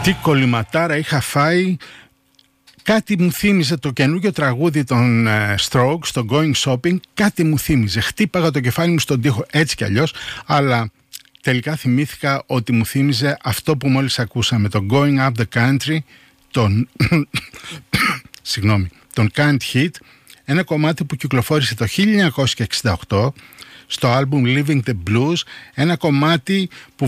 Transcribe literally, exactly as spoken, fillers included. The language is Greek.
Τι κολληματάρα είχα φάει. Κάτι μου θύμιζε το καινούργιο τραγούδι των uh, Strokes, το Going Shopping. Κάτι μου θύμιζε. Χτύπαγα το κεφάλι μου στον τοίχο έτσι κι αλλιώς, αλλά τελικά θυμήθηκα ότι μου θύμιζε αυτό που μόλις ακούσαμε, το Going Up the Country, τον συγγνώμη, τον Can't Hit, ένα κομμάτι που κυκλοφόρησε το χίλια εννιακόσια εξήντα οκτώ στο άλμπουμ Living the Blues, ένα κομμάτι που